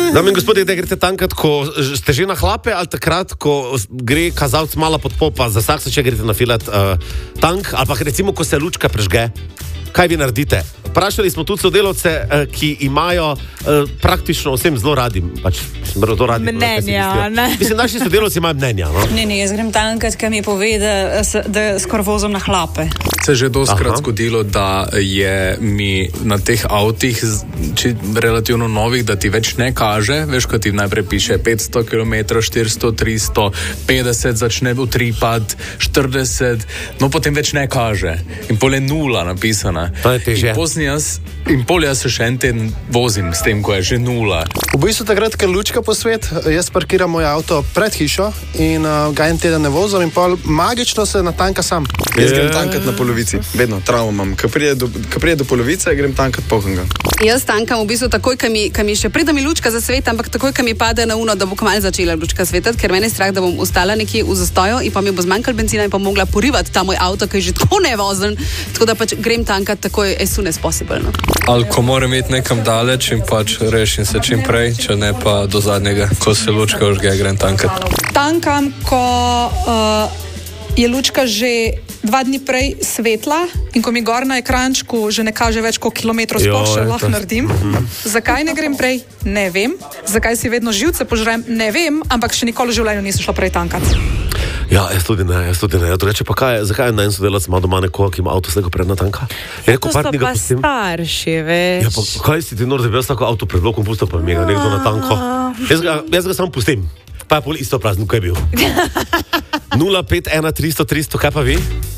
Dame in gospodje, da greste tankat, ko ste že na hlape, ali takrat, ko gre kazalc malo pod popa, za vsak se če greste nafilat tank, ali pa recimo, ko se lučka prežge, kaj vi naredite? Vprašali smo tudi sodelavce, ki imajo praktično vsem zelo radi, pač zelo radi. Mnenja, ne? Mislim, naši sodelavci imajo mnenja, no? Ne, jaz grem tankat, kaj mi pove, da skoro vozim na hlape. Se je že dostkrat zgodilo, da je mi na teh avtih, relativno novih, da ti več ne kaže, veš, ko ti najprej piše 500 km, 400, 300, 50, začne utripati, 40, no potem več ne kaže. In pol je 0 napisana. To je težje. In pol jaz se še en teden vozim s tem, ko je že 0. V bistvu takrat, ker lučka po svet, jaz parkiram moj avto pred hišo in ga en teden ne vozim in pol magično se natanka sam. Jaz grem tankat na polovici, vedno travmo imam. Ko prije do polovice, grem tankat polkanga. Jaz tankam v bistvu takoj, ko mi še pride mi lučka za svet, ampak takoj, ko mi pade na uno, da bo kmalu začela lučka svetati, ker mene je strah, da bom ostala nekje v zastoju in pa mi bo zmanjkalo benzina in pa mogla porivati ta moj avto, ki je že tako nevozen, tako da pač grem tankat takoj as soon as possible. No. Ali ko moram iti nekam daleč in pač rešim se čim prej, če ne pa do zadnjega, ko se lučka užge, grem tankat. Tankam, ko je lučka že 2 dni prej svetla in ko mi gor na ekrančku že ne kaže več, koliko kilometrov sploh še lahko naredim. Zakaj ne grem prej? Ne vem. Zakaj si vedno živce požrem? Ne vem, ampak še nikoli v življenju nisem šla prej tankat. Ja, jaz tudi ne. Drugače pa zakaj na en sodelavc ima doma nekoga, ki ima avto slego pred natanka? To so pa starši, veš. Ja, pa kaj si ti nor, da bi jaz tako avto pred blokom pustil, pa mi ga nekdo natanko? Jaz ga samo pustim. Pa je pol isto praznik, ko je bil. 051 300 300, kaj pa vi?